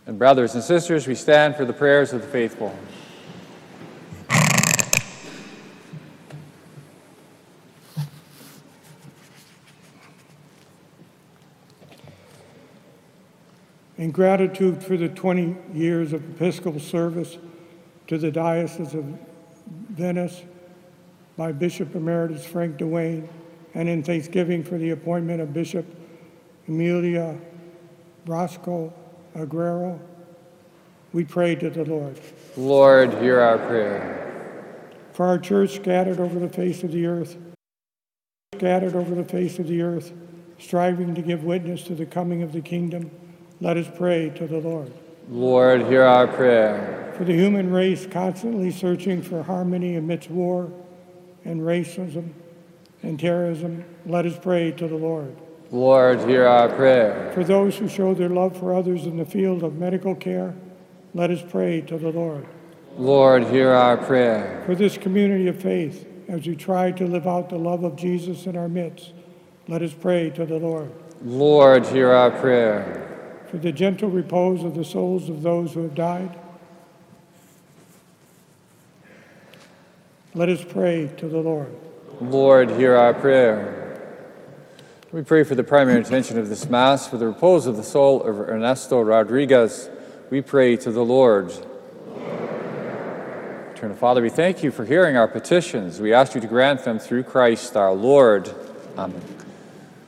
And brothers and sisters, we stand for the prayers of the faithful. In gratitude for the 20 years of Episcopal service to the Diocese of Venice by Bishop Emeritus Frank Duane, and in thanksgiving for the appointment of Bishop Emilia Brasco Aguero, we pray to the Lord. Lord, hear our prayer. For our church scattered over the face of the earth, striving to give witness to the coming of the kingdom, let us pray to the Lord. Lord, hear our prayer. For the human race constantly searching for harmony amidst war and racism and terrorism, let us pray to the Lord. Lord, hear our prayer. For those who show their love for others in the field of medical care, let us pray to the Lord. Lord, hear our prayer. For this community of faith, as we try to live out the love of Jesus in our midst, let us pray to the Lord. Lord, hear our prayer. For the gentle repose of the souls of those who have died, let us pray to the Lord. Lord, hear our prayer. We pray for the primary intention of this Mass, for the repose of the soul of Ernesto Rodriguez. We pray to the Lord. Eternal Father, we thank you for hearing our petitions. We ask you to grant them through Christ our Lord. Amen.